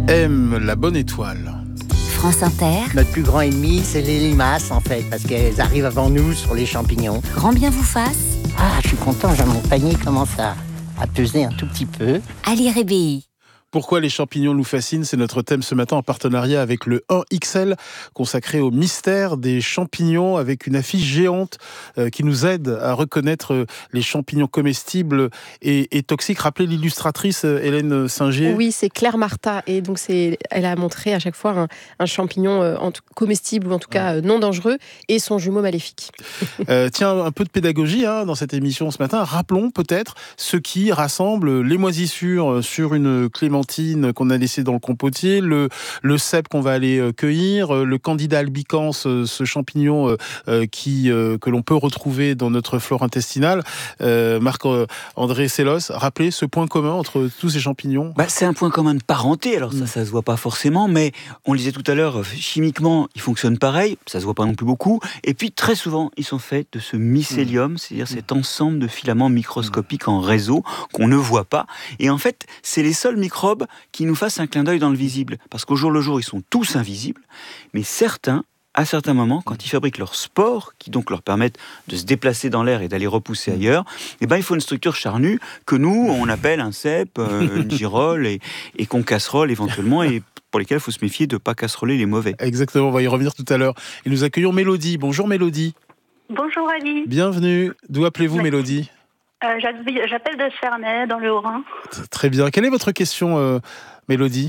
aime la bonne étoile. France Inter. Notre plus grand ennemi, c'est les limaces, en fait, parce qu'elles arrivent avant nous sur les champignons. Grand bien vous fasse. Ah, je suis content, mon panier commence à peser un tout petit peu. Ali Rébéi. Pourquoi les champignons nous fascinent, c'est notre thème ce matin en partenariat avec le 1XL, consacré au mystère des champignons, avec une affiche géante qui nous aide à reconnaître les champignons comestibles et toxiques. Rappelez l'illustratrice Hélène Singer. Oui, c'est Claire Marta, et donc elle a montré à chaque fois un champignon comestible ou en tout cas non dangereux et son jumeau maléfique. Tiens, un peu de pédagogie dans cette émission ce matin. Rappelons peut-être ce qui rassemble les moisissures sur une clémentine qu'on a laissé dans le compotier, le cèpe qu'on va aller cueillir, le Candida albicans, ce champignon que l'on peut retrouver dans notre flore intestinale. Marc-André Sellos, rappelez ce point commun entre tous ces champignons. C'est un point commun de parenté, alors ça se voit pas forcément, mais on le disait tout à l'heure, chimiquement, ils fonctionnent pareil, ça se voit pas non plus beaucoup, et puis très souvent, ils sont faits de ce mycélium, c'est-à-dire cet ensemble de filaments microscopiques en réseau qu'on ne voit pas, et en fait, c'est les seuls microbes qui nous fassent un clin d'œil dans le visible. Parce qu'au jour le jour, ils sont tous invisibles, mais certains, à certains moments, quand ils fabriquent leurs spores, qui donc leur permettent de se déplacer dans l'air et d'aller repousser ailleurs, il faut une structure charnue que nous, on appelle un cèpe, une girole et qu'on casserole éventuellement, et pour lesquels il faut se méfier de ne pas casseroler les mauvais. Exactement, on va y revenir tout à l'heure. Et nous accueillons Mélodie. Bonjour Mélodie. Bonjour Ali. Bienvenue. D'où appelez-vous Mélodie ? J'appelle de Cernay, dans le Haut-Rhin. Très bien. Quelle est votre question, Mélodie ?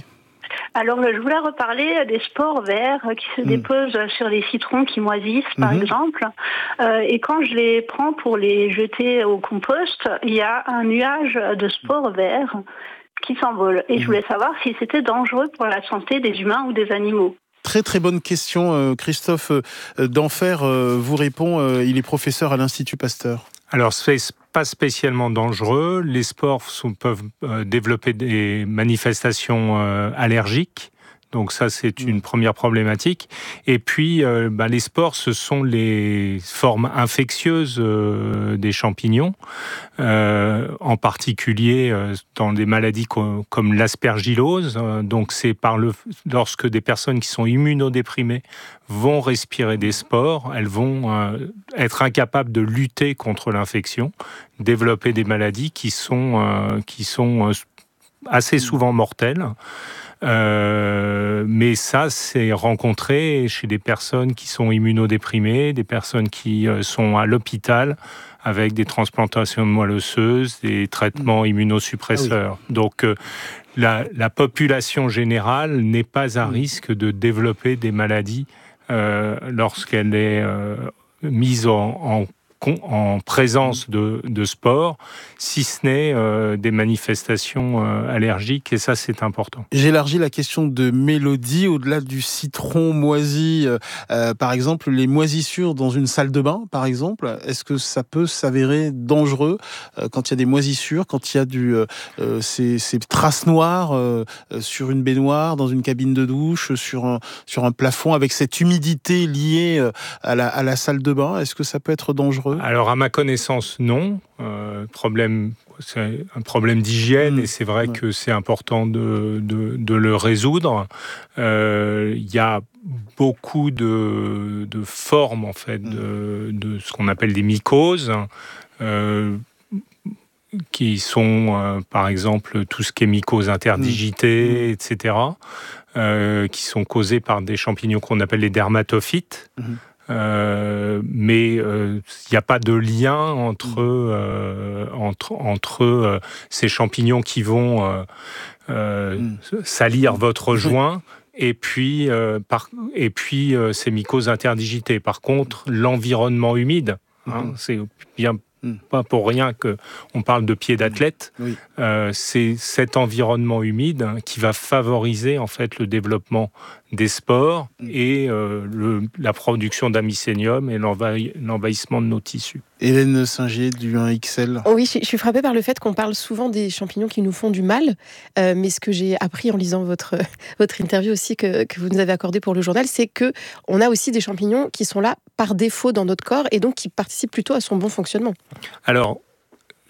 Alors, je voulais reparler des spores verts qui se déposent sur les citrons qui moisissent, par exemple. Et quand je les prends pour les jeter au compost, il y a un nuage de spores verts qui s'envolent. Et je voulais savoir si c'était dangereux pour la santé des humains ou des animaux. Très très bonne question. Christophe d'Enfer vous répond. Il est professeur à l'Institut Pasteur. Alors, c'est pas spécialement dangereux. Les spores peuvent développer des manifestations allergiques. Donc ça, c'est une première problématique. Et puis, les spores, ce sont les formes infectieuses des champignons, en particulier dans des maladies comme l'aspergillose. Donc c'est lorsque des personnes qui sont immunodéprimées vont respirer des spores, elles vont être incapables de lutter contre l'infection, développer des maladies qui sont assez souvent mortelles. Mais ça, c'est rencontré chez des personnes qui sont immunodéprimées, des personnes qui sont à l'hôpital avec des transplantations de moelle osseuse, des traitements immunosuppresseurs. Donc, la population générale n'est pas à risque de développer des maladies lorsqu'elle est mise en présence de spores, si ce n'est des manifestations allergiques, et ça c'est important. J'élargis la question de Mélodie, au-delà du citron moisi, par exemple les moisissures dans une salle de bain, par exemple, est-ce que ça peut s'avérer dangereux quand il y a des moisissures, quand il y a ces traces noires sur une baignoire, dans une cabine de douche, sur un plafond, avec cette humidité liée à la salle de bain, est-ce que ça peut être dangereux ? Alors, à ma connaissance, non. C'est un problème d'hygiène et c'est vrai que c'est important de le résoudre. Il y a beaucoup de formes, en fait, de ce qu'on appelle des mycoses, qui sont, par exemple, tout ce qui est mycose interdigitée, etc., qui sont causées par des champignons qu'on appelle les dermatophytes. Mais il n'y a pas de lien entre ces champignons qui vont salir votre joint et puis ces mycoses interdigitées. Par contre, l'environnement humide, c'est bien pas pour rien qu'on parle de pied d'athlète. C'est cet environnement humide qui va favoriser en fait le développement des spores et la production d'amycénium et l'envahissement de nos tissus. Hélène Singer du 1XL. Oui, je suis frappée par le fait qu'on parle souvent des champignons qui nous font du mal, mais ce que j'ai appris en lisant votre interview aussi que vous nous avez accordé pour le journal, c'est qu'on a aussi des champignons qui sont là par défaut dans notre corps et donc qui participent plutôt à son bon fonctionnement. Alors,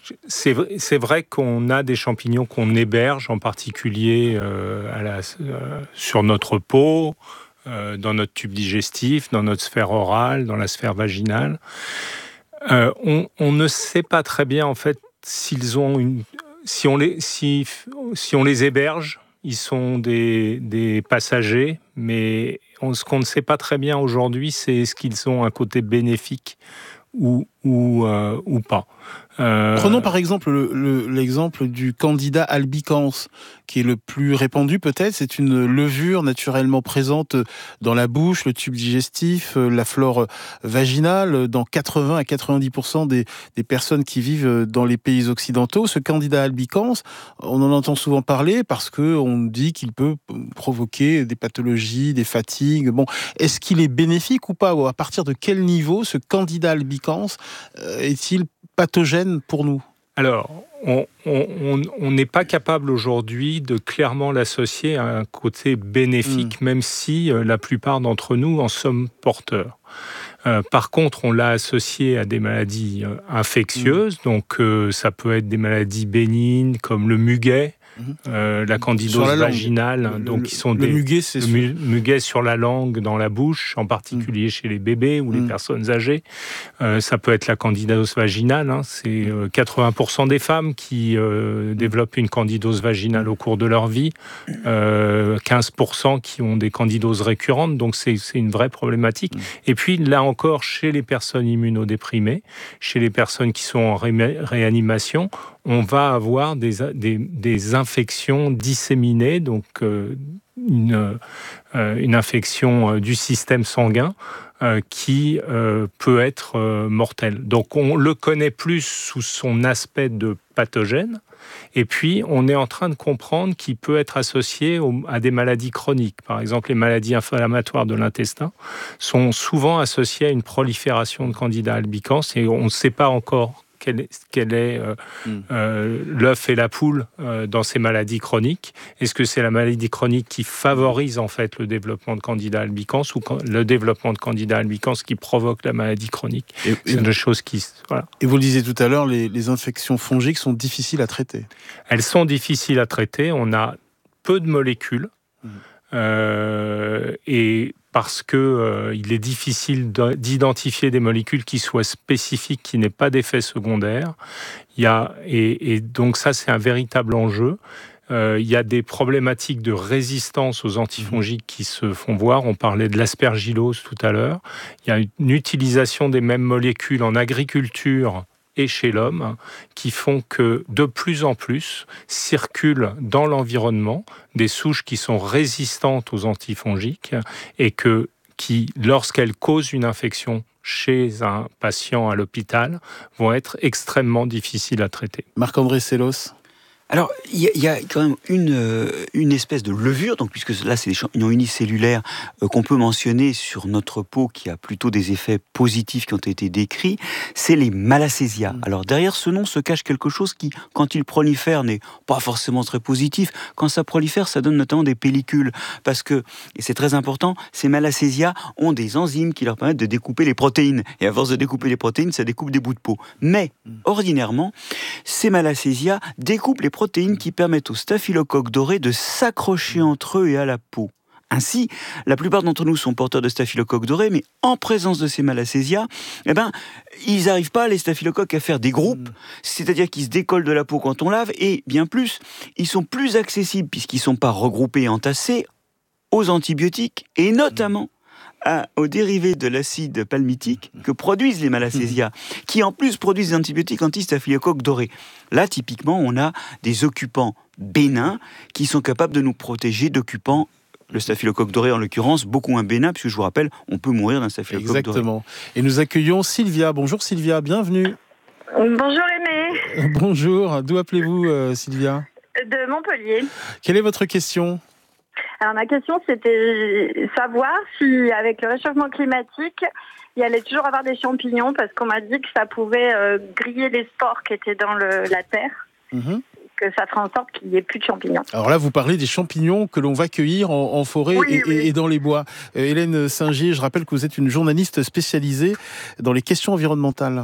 C'est vrai qu'on a des champignons qu'on héberge, en particulier sur notre peau, dans notre tube digestif, dans notre sphère orale, dans la sphère vaginale. On ne sait pas très bien en fait si on les héberge, ils sont des passagers, mais ce qu'on ne sait pas très bien aujourd'hui, c'est est-ce qu'ils ont un côté bénéfique ou pas. Prenons par exemple l'exemple du Candida albicans, qui est le plus répandu peut-être. C'est une levure naturellement présente dans la bouche, le tube digestif, la flore vaginale, dans 80 à 90% des personnes qui vivent dans les pays occidentaux. Ce Candida albicans, on en entend souvent parler parce qu'on dit qu'il peut provoquer des pathologies, des fatigues. Bon, est-ce qu'il est bénéfique ou pas? Ou à partir de quel niveau ce Candida albicans est-il pathogène pour nous? Alors, on n'est pas capable aujourd'hui de clairement l'associer à un côté bénéfique, même si la plupart d'entre nous en sommes porteurs. Par contre, on l'a associé à des maladies infectieuses, donc ça peut être des maladies bénignes comme le muguet, la candidose vaginale, donc qui sont muguet sur la langue, dans la bouche, en particulier chez les bébés ou les personnes âgées. Ça peut être la candidose vaginale, c'est 80% des femmes qui développent une candidose vaginale au cours de leur vie, 15% qui ont des candidoses récurrentes, donc c'est une vraie problématique. Et puis là encore, chez les personnes immunodéprimées, chez les personnes qui sont en réanimation, on va avoir des infections disséminées, donc une infection du système sanguin qui peut être mortelle. Donc on le connaît plus sous son aspect de pathogène, et puis on est en train de comprendre qu'il peut être associé à des maladies chroniques. Par exemple, les maladies inflammatoires de l'intestin sont souvent associées à une prolifération de Candida albicans, et on ne sait pas encore quel est l'œuf et la poule dans ces maladies chroniques. Est-ce que c'est la maladie chronique qui favorise en fait le développement de Candida albicans ou le développement de Candida albicans qui provoque la maladie chronique? C'est des choses qui... Voilà. Et vous le disiez tout à l'heure, les infections fongiques sont difficiles à traiter. Elles sont difficiles à traiter. On a peu de molécules. Et parce que il est difficile d'identifier des molécules qui soient spécifiques, qui n'aient pas d'effets secondaires. Et donc ça, c'est un véritable enjeu. Il y a des problématiques de résistance aux antifongiques qui se font voir. On parlait de l'aspergillose tout à l'heure. Il y a une utilisation des mêmes molécules en agriculture et chez l'homme, qui font que de plus en plus circulent dans l'environnement des souches qui sont résistantes aux antifongiques et qui, lorsqu'elles causent une infection chez un patient à l'hôpital, vont être extrêmement difficiles à traiter. Marc-André Sellos. Alors, il y a quand même une espèce de levure, donc puisque là, c'est des champignons unicellulaires qu'on peut mentionner sur notre peau, qui a plutôt des effets positifs qui ont été décrits, c'est les Malassezia. Alors, derrière ce nom se cache quelque chose qui, quand il prolifère, n'est pas forcément très positif. Quand ça prolifère, ça donne notamment des pellicules, parce que, et c'est très important, ces Malassezia ont des enzymes qui leur permettent de découper les protéines. Et à force de découper les protéines, ça découpe des bouts de peau. Mais, ordinairement, ces Malassezia découpent les protéines qui permettent aux staphylocoques dorés de s'accrocher entre eux et à la peau. Ainsi, la plupart d'entre nous sont porteurs de staphylocoques dorés, mais en présence de ces Malassezia, ils n'arrivent pas, les staphylocoques, à faire des groupes, c'est-à-dire qu'ils se décollent de la peau quand on lave, et bien plus, ils sont plus accessibles, puisqu'ils ne sont pas regroupés et entassés, aux antibiotiques, et notamment aux dérivés de l'acide palmitique que produisent les Malassezia, qui en plus produisent des antibiotiques anti-staphylocoques dorés. Là, typiquement, on a des occupants bénins qui sont capables de nous protéger d'occupants, le staphylocoque doré en l'occurrence, beaucoup moins bénin, puisque je vous rappelle, on peut mourir d'un staphylocoque doré. Exactement. Et nous accueillons Sylvia. Bonjour Sylvia, bienvenue. Bonjour Aimé. Bonjour, d'où appelez-vous Sylvia? De Montpellier. Quelle est votre question? Alors ma question, c'était savoir si, avec le réchauffement climatique, il allait toujours avoir des champignons, parce qu'on m'a dit que ça pouvait griller les spores qui étaient dans la terre, que ça ferait en sorte qu'il n'y ait plus de champignons. Alors là, vous parlez des champignons que l'on va cueillir en forêt et dans les bois. Hélène Singier, je rappelle que vous êtes une journaliste spécialisée dans les questions environnementales.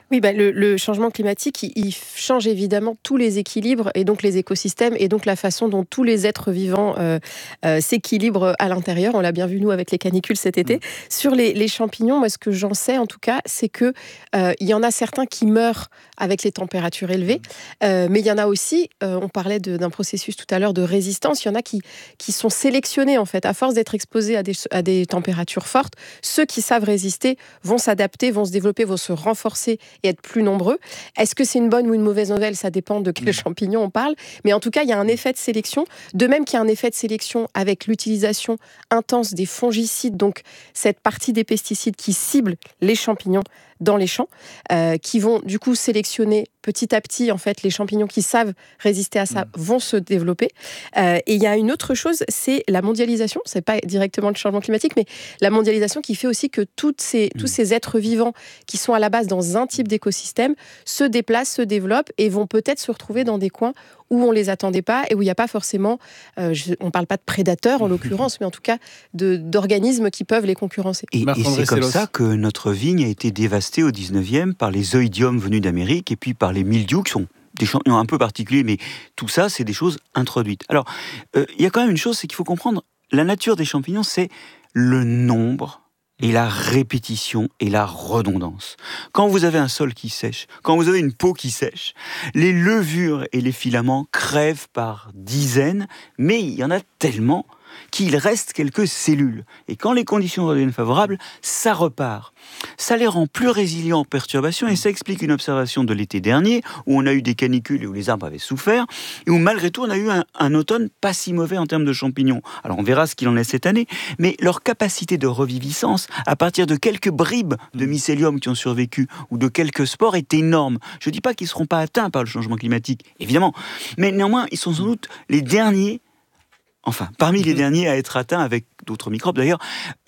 Oui, le changement climatique, il change évidemment tous les équilibres et donc les écosystèmes et donc la façon dont tous les êtres vivants s'équilibrent à l'intérieur. On l'a bien vu, nous, avec les canicules cet été. Sur les champignons, moi, ce que j'en sais, en tout cas, c'est qu'il y en a certains qui meurent avec les températures élevées, mais il y en a aussi, on parlait d'un processus tout à l'heure de résistance, il y en a qui sont sélectionnés, en fait, à force d'être exposés à des températures fortes. Ceux qui savent résister vont s'adapter, vont se développer, vont se renforcer et être plus nombreux. Est-ce que c'est une bonne ou une mauvaise nouvelle? Ça dépend de quel champignon on parle. Mais en tout cas, il y a un effet de sélection. De même qu'il y a un effet de sélection avec l'utilisation intense des fongicides, donc cette partie des pesticides qui ciblent les champignons dans les champs, qui vont du coup sélectionner petit à petit, en fait, les champignons qui savent résister à ça vont se développer. Et il y a une autre chose, c'est la mondialisation. C'est pas directement le changement climatique, mais la mondialisation qui fait aussi que tous ces êtres vivants qui sont à la base dans un type d'écosystème se déplacent, se développent et vont peut-être se retrouver dans des coins où on les attendait pas et où il n'y a pas forcément, on parle pas de prédateurs en l'occurrence, mais en tout cas d'organismes qui peuvent les concurrencer. Et c'est comme ça que notre vigne a été dévastée au 19e par les oïdiums venus d'Amérique et puis par les mildious qui sont des champignons un peu particuliers, mais tout ça, c'est des choses introduites. Alors, il y a quand même une chose, c'est qu'il faut comprendre, la nature des champignons, c'est le nombre et la répétition et la redondance. Quand vous avez un sol qui sèche, quand vous avez une peau qui sèche, les levures et les filaments crèvent par dizaines, mais il y en a tellement qu'il reste quelques cellules. Et quand les conditions redeviennent favorables, ça repart. Ça les rend plus résilients aux perturbations et ça explique une observation de l'été dernier où on a eu des canicules et où les arbres avaient souffert et où malgré tout on a eu un automne pas si mauvais en termes de champignons. Alors on verra ce qu'il en est cette année, mais leur capacité de reviviscence à partir de quelques bribes de mycélium qui ont survécu ou de quelques spores est énorme. Je ne dis pas qu'ils ne seront pas atteints par le changement climatique, évidemment, mais néanmoins ils sont sans doute les derniers, enfin, parmi les derniers à être atteints, avec d'autres microbes d'ailleurs,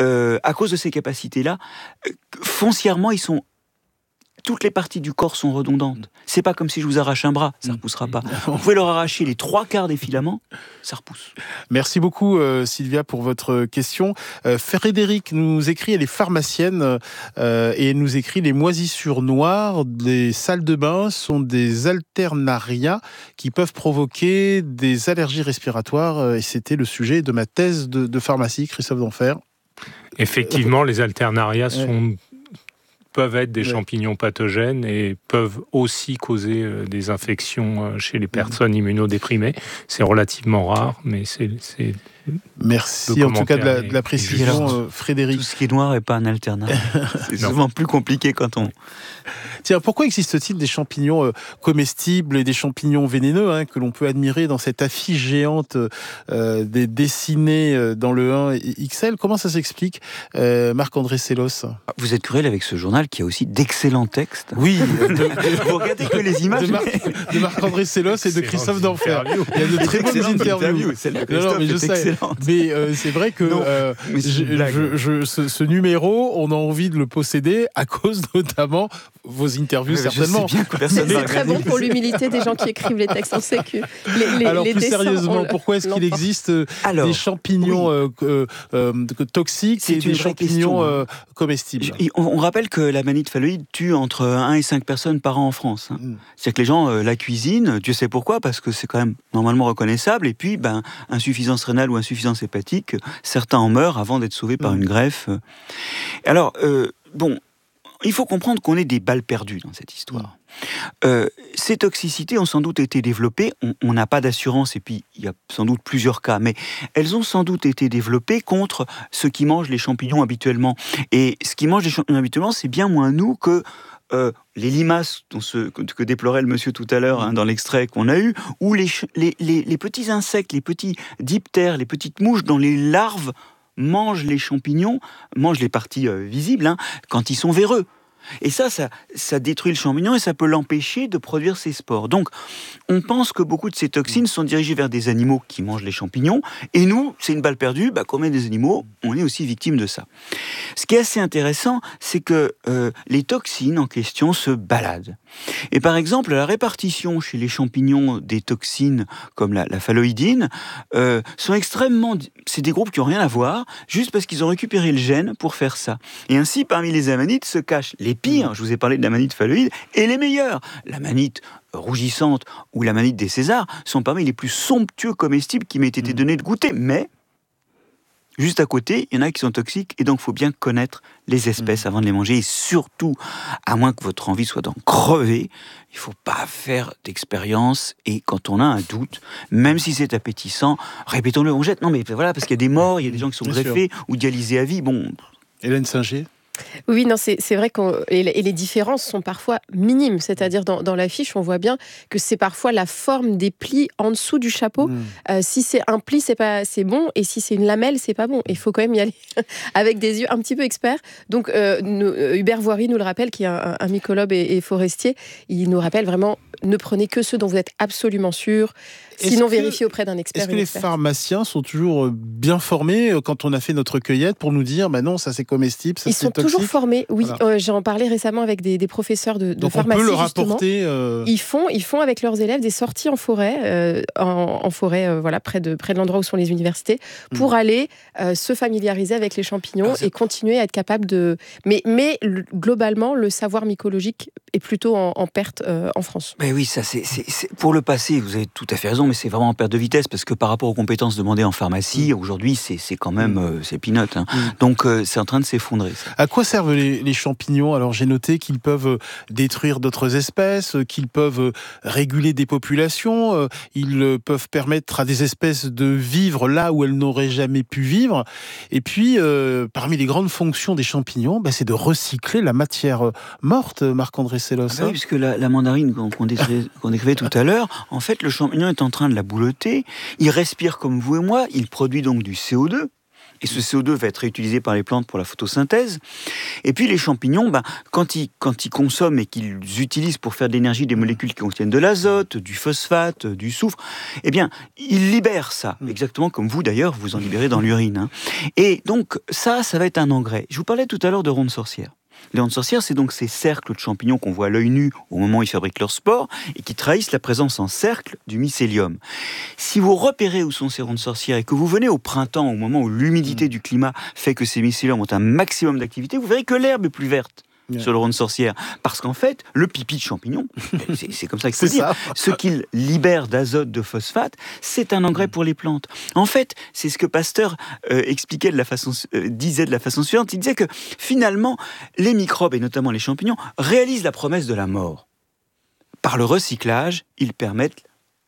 à cause de ces capacités-là, foncièrement, toutes les parties du corps sont redondantes. C'est pas comme si je vous arrache un bras, ça ne repoussera pas. Vous pouvez leur arracher les 3/4 des filaments, ça repousse. Merci beaucoup Sylvia pour votre question. Frédéric nous écrit, elle est pharmacienne et elle nous écrit: les moisissures noires des salles de bain sont des alternaria qui peuvent provoquer des allergies respiratoires et c'était le sujet de ma thèse de pharmacie, Christophe Denfert. Effectivement, les alternaria peuvent être des champignons pathogènes et peuvent aussi causer des infections chez les personnes immunodéprimées. C'est relativement rare, mais c'est Merci en tout cas de la précision, Frédéric. Tout ce qui est noir n'est pas un alternatif. C'est souvent plus compliqué quand on... Tiens, pourquoi existe-t-il des champignons comestibles et des champignons vénéneux que l'on peut admirer dans cette affiche géante dessinée dans le 1 XL? Comment ça s'explique, Marc-André Sellos? Vous êtes cruel avec ce journal qui a aussi d'excellents textes. Oui, vous regardez que les images de Marc-André Sellos et de Christophe Denfert. Il y a de très bonnes interviews. Non, mais je sais. Mais c'est vrai que ce numéro, on a envie de le posséder à cause notamment vos interviews, certainement. C'est très bon pour l'humilité des gens qui écrivent les textes. On sait que alors les plus dessins, sérieusement, pourquoi est-ce qu'il existe des champignons toxiques et des champignons comestibles? On rappelle que la manite phalloïde tue entre 1 et 5 personnes par an en France. C'est-à-dire que les gens la cuisinent, Dieu sait pourquoi, parce que c'est quand même normalement reconnaissable, et puis insuffisance rénale ou insuffisance hépatique, certains en meurent avant d'être sauvés par une greffe. Alors, il faut comprendre qu'on est des balles perdues dans cette histoire. Ces toxicités ont sans doute été développées, on n'a pas d'assurance, et puis il y a sans doute plusieurs cas, mais elles ont sans doute été développées contre ceux qui mangent les champignons habituellement. Et ce qui mange les champignons habituellement, c'est bien moins nous que les limaces que déplorait le monsieur tout à l'heure dans l'extrait qu'on a eu, ou les petits insectes, les petits diptères, les petites mouches dont les larves mangent les champignons, mangent les parties visibles quand ils sont véreux. Et ça détruit le champignon et ça peut l'empêcher de produire ses spores. Donc, on pense que beaucoup de ces toxines sont dirigées vers des animaux qui mangent les champignons. Et nous, c'est une balle perdue, comme on est des animaux, on est aussi victime de ça. Ce qui est assez intéressant, c'est que les toxines en question se baladent. Et par exemple, la répartition chez les champignons des toxines comme la phalloïdine sont extrêmement c'est des groupes qui n'ont rien à voir, juste parce qu'ils ont récupéré le gène pour faire ça. Et ainsi, parmi les amanites se cachent les pires, je vous ai parlé de l'amanite phalloïde, et les meilleurs. L'amanite rougissante ou l'amanite des Césars sont parmi les plus somptueux comestibles qui m'aient été donnés de goûter, mais juste à côté, il y en a qui sont toxiques, et donc il faut bien connaître les espèces avant de les manger, et surtout, à moins que votre envie soit d'en crever, il ne faut pas faire d'expérience, et quand on a un doute, même si c'est appétissant, répétons-le, on jette. Non mais voilà, parce qu'il y a des morts, il y a des gens qui sont greffés ou dialysés à vie, bon... Hélène Singer. Oui, non, c'est vrai et les différences sont parfois minimes. C'est-à-dire, dans l'affiche, on voit bien que c'est parfois la forme des plis en dessous du chapeau. Si c'est un pli, c'est bon. Et si c'est une lamelle, c'est pas bon. Il faut quand même y aller avec des yeux un petit peu experts. Donc, Hubert Voiry nous le rappelle, qui est un mycologue et forestier. Il nous rappelle vraiment, ne prenez que ceux dont vous êtes absolument sûr. Sinon, vérifiez auprès d'un expert. Est-ce que les pharmaciens sont toujours bien formés quand on a fait notre cueillette pour nous dire non, ça c'est comestible, ça c'est toxique? Ils sont toujours formés, oui. Voilà. J'en parlais récemment avec des professeurs de pharmacie. Donc on peut leur apporter... Ils font avec leurs élèves des sorties en forêt, voilà, près de l'endroit où sont les universités, pour aller se familiariser avec les champignons et continuer à être capable de... Mais globalement, le savoir mycologique est plutôt en perte en France. Mais oui, ça c'est pour le passé, vous avez tout à fait raison, mais c'est vraiment en perte de vitesse, parce que par rapport aux compétences demandées en pharmacie, aujourd'hui, c'est quand même, c'est peanut. Hein. Donc, c'est en train de s'effondrer. Ça. À quoi servent les champignons? Alors, j'ai noté qu'ils peuvent détruire d'autres espèces, qu'ils peuvent réguler des populations, ils peuvent permettre à des espèces de vivre là où elles n'auraient jamais pu vivre. Et puis, parmi les grandes fonctions des champignons, c'est de recycler la matière morte, Marc-André Sellos. Oui, puisque la mandarine qu'on décrivait tout à l'heure, en fait, le champignon est en train de la boulotter, il respire comme vous et moi, il produit donc du CO2, et ce CO2 va être réutilisé par les plantes pour la photosynthèse. Et puis les champignons, quand ils consomment et qu'ils utilisent pour faire de l'énergie des molécules qui contiennent de l'azote, du phosphate, du soufre, eh bien, ils libèrent ça, exactement comme vous d'ailleurs, vous en libérez dans l'urine. Hein. Et donc ça va être un engrais. Je vous parlais tout à l'heure de rondes sorcières. Les rondes sorcières, c'est donc ces cercles de champignons qu'on voit à l'œil nu au moment où ils fabriquent leurs spores et qui trahissent la présence en cercle du mycélium. Si vous repérez où sont ces rondes sorcières et que vous venez au printemps, au moment où l'humidité du climat fait que ces mycéliums ont un maximum d'activité, vous verrez que l'herbe est plus verte sur le ronde sorcière. Parce qu'en fait, le pipi de champignon, c'est comme ça qu'il faut dire, ce qu'il libère d'azote, de phosphate, c'est un engrais pour les plantes. En fait, c'est ce que Pasteur disait de la façon suivante. Il disait que finalement, les microbes, et notamment les champignons, réalisent la promesse de la mort. Par le recyclage, ils permettent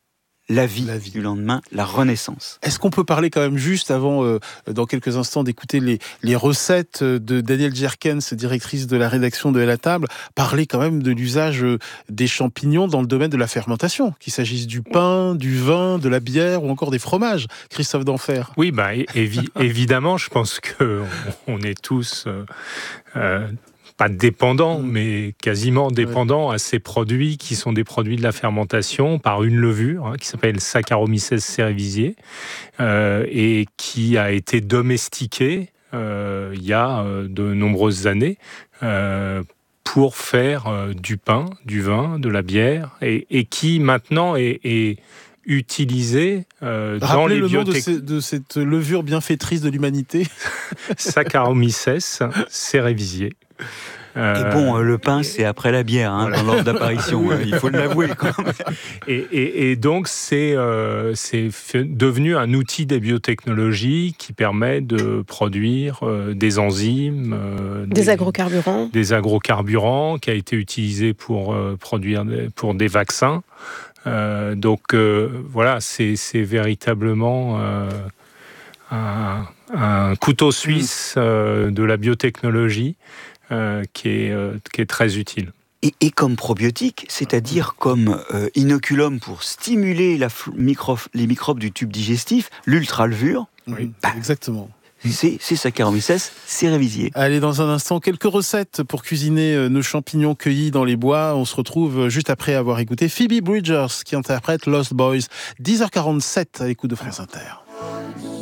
la vie du lendemain, la renaissance. Est-ce qu'on peut parler quand même juste avant, dans quelques instants, d'écouter les recettes de Danielle Jerkens, directrice de la rédaction de À la table, parler quand même de l'usage des champignons dans le domaine de la fermentation, qu'il s'agisse du pain, du vin, de la bière ou encore des fromages. Christophe d'Enfer. Oui, évidemment, je pense qu'on est tous... pas dépendants, mais quasiment dépendants à ces produits qui sont des produits de la fermentation par une levure qui s'appelle Saccharomyces cerevisiae et qui a été domestiquée il y a de nombreuses années pour faire du pain, du vin, de la bière et qui maintenant est utilisé dans les biotech... le nom de cette levure bienfaitrice de l'humanité. Saccharomyces cerevisiae. Et bon, le pain, c'est après la bière, dans l'ordre d'apparition, il faut l'avouer quand même. Et donc, c'est devenu un outil des biotechnologies qui permet de produire des enzymes, des agrocarburants. Des agrocarburants, qui a été utilisé pour produire pour des vaccins. Donc, voilà, c'est véritablement... un couteau suisse de la biotechnologie qui est très utile. Et comme probiotique, c'est-à-dire comme inoculum pour stimuler les microbes du tube digestif, l'ultralevure. Oui, exactement. C'est Saccharomyces cerevisiae. Allez, dans un instant, quelques recettes pour cuisiner nos champignons cueillis dans les bois. On se retrouve juste après avoir écouté Phoebe Bridgers qui interprète Lost Boys. 10h47 à l'écoute de France Inter.